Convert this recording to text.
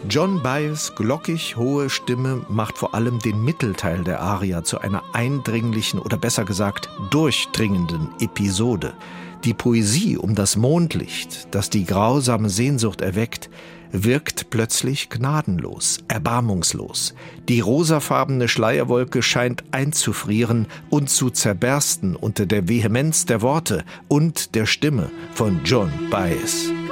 John Baez' glockig hohe Stimme macht vor allem den Mittelteil der Aria zu einer eindringlichen oder besser gesagt durchdringenden Episode. Die Poesie um das Mondlicht, das die grausame Sehnsucht erweckt, wirkt plötzlich gnadenlos, erbarmungslos. Die rosafarbene Schleierwolke scheint einzufrieren und zu zerbersten unter der Vehemenz der Worte und der Stimme von John Baez.